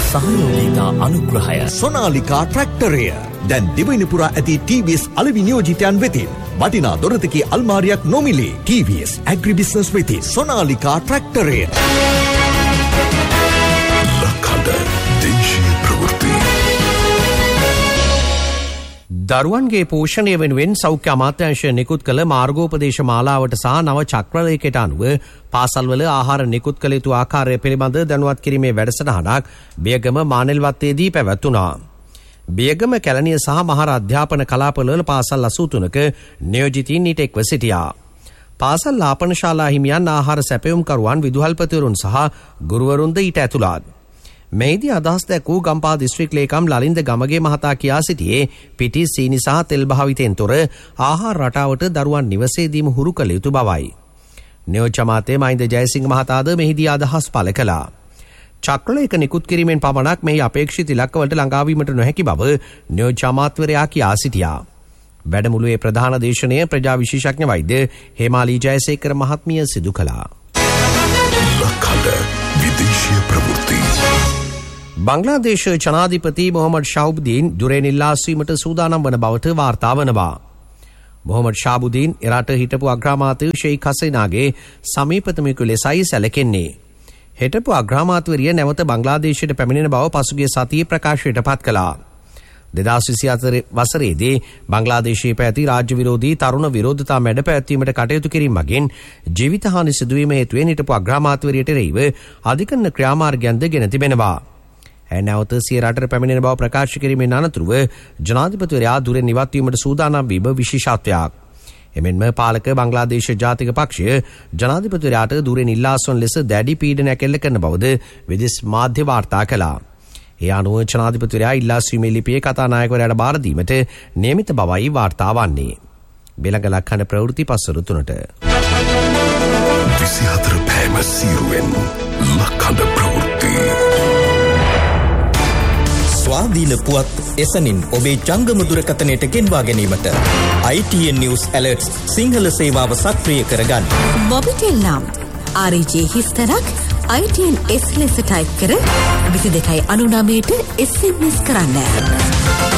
සහයෝගිතා අනුග්‍රහය සොනාලිකා ට්‍රැක්ටරය දැන් දිවයිනපුරා ඇති TVS අලෙවි නියෝජිතයන් වෙතින් වටිනා දොරතකී අල්මාරියක් නොමිලේ. TVS ඇග්‍රිබිස්නස් වෙතින් සොනාලිකා ට්‍රැක්ටරය. ලක්හඬ දේශීය ප්‍රවෘත්ති. දරුවන්ගේ පෝෂණය වෙනුවෙන් සෞඛ්‍ය අමාත්‍යාංශය නිකුත් කළ මාර්ගෝපදේශ මාලාවට සහ නව චක්‍රලයකට අනුව පාසල්වල ආහාර නිකුත් කළ යුතු ආකාරය පිළිබඳ දැනුවත් කිරීමේ වැඩසටහනක් බියගම මානෙල්වත්තේදී පැවැත්වුණා. බියගම කැලණිය සහ මහර අධ්‍යාපන කලාපවල පාසල් 83ක නියෝජිතයින් ඊට එක්ව සිටියා. පාසල් ලාපන ශාලා හිමියන් ආහාර සැපයුම්කරුවන් විදුහල්පතිවරුන් සහ ගුරුවරුන්ද ඊට ඇතුළත්. මෙහිදී අදහස් දැක්වූ ගම්පහ දිස්ත්‍රික් ලේකම් ලලින්ද ගමගේ මහතා කියා සිටියේ පිටි සීනි සහ තෙල් භාවිතයෙන් තොර ආහාර රටාවට දරුවන් නිවසේදීම හුරු කළ යුතු බවයි. නියෝජ්‍ය අමාත්‍ය මහින්ද ජයසිංහ මහතාද මෙහිදී අදහස් පළ කළා. චක්‍රලයක නිකුත් කිරීමෙන් පමණක් මෙහි අපේක්ෂිත ඉලක්කවලට ළඟාවීමට නොහැකි බව නියෝජ්‍ය අමාත්‍යවරයා කියා සිටියා. වැඩමුළුවේ ප්‍රධාන දේශනය ප්‍රජා විශේෂඥ වෛද්‍ය හේමාලී ජයසේකර මහත්මිය සිදු කළා. ලක්හඬ විදේශීය ප්‍රවෘත්ති. බංග්ලාදේශ ජනාධිපති මොහමඩ් ෂාහබුදීන් දුරෙන් ඉල්ලාස්වීමට සූදානම් වන බවට වාර්තා වනවා. මොහමඩ් ෂාහබුදීන් එරට හිටපු අග්‍රාමාත්‍ය ෂෙයිඛ් හසීනාගේ සමීපතමෙකු ලෙසයි සැලකෙන්නේ. හිටපු අග්‍රාමාත්‍යවරිය නැවත බංග්ලාදේශයට පැමිණෙන බව පසුගිය සතියේ ප්‍රකාශයට පත් කළා. 2024 වසරේදී බංග්ලාදේශයේ පැවති රාජ්‍ය විරෝධී තරුණ විරෝධතා මැඩ පැවැත්වීමට කටයුතු කිරීම මගින් ජීවිතහානි සිදුවීම හේතුවෙන් හිටපු අග්‍රාමාත්‍යවරියට එරෙහිව අධිකරණ ක්‍රියාමාර්ගයන්ද ගෙන තිබෙනවා. නැවත සිය රටට පැමිණෙන බව ප්‍රකාශ කිරීමෙන් අනතුරුව ජනාධිපතිවරයා දුරෙන් ඉවත්වීමට සූදානම් වීම විශේෂත්වයක්. එමෙන්ම පාලක බංග්ලාදේශ ජාතික පක්ෂය ජනාධිපතිවරයාට දුරෙන් ඉල්ලාස්වන ලෙස දැඩි පීඩනයක් එල්ල කරන බවද විදේශ මාධ්‍ය වාර්තා කළා. ඒ අනුව ජනාධිපතිවරයා ඉල්ලාස්වීමේ ලිපියේ කතානායකවරයාට බාර දීමට නියමිත බවයි වාර්තා වන්නේ. බෙලඟ ලක්හඬ ප්‍රවෘත්ති පස්වරු 3ට 24 පෑම සීරුවෙන් ලක්හඬ ප්‍රවෘත්ති. ස්වාධීන පුවත් එසනින් ඔබේ ජංගම දුරකථනයට ගෙන්වා ගැනීමට ITN News Alerts සිංහල සේවාව සක්‍රිය කරගන්න. මොබිටෙල් නම් RJ හිස්තරක් ITN S ලෙස ටයිප් කර 22.99ට SMS කරන්න.